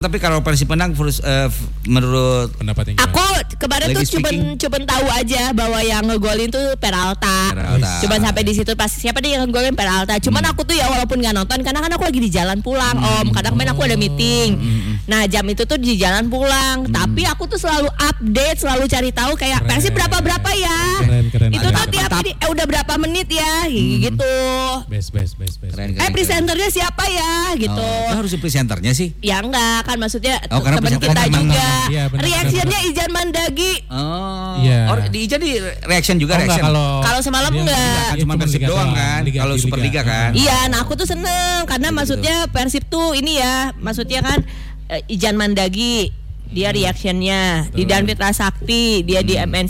Tapi kalau Persib menang menurut pendapat aku kemarin tuh cuman tahu aja bahwa yang ngegolin tuh Peralta. Cuman sampai di situ pas siapa dia yang ngegolin Peralta. Cuman aku tuh ya walaupun nggak nonton karena kan aku lagi di jalan pulang karena kemarin aku ada meeting. Nah jam itu tuh di jalan pulang. Tapi aku tuh selalu update, selalu cari tahu kayak Persib berapa ya. Keren. Itu tuh tiap ini udah berapa menit ya gitu. Best. Presenternya siapa ya gitu. Harus presenternya sih. Ya enggak kan maksudnya karena teman kita juga. Iya, reaksinya Ijan Mandagi. Iya. Di Ijan di reaction juga reaction. Kalau semalam enggak. Cuma Persib doang kan. Kalau Superliga kan. Iya, nah aku tuh seneng karena maksudnya Persib tuh ini ya, maksudnya kan Ijan Mandagi dia reactionnya di Dan Fitra Sakti dia di MNC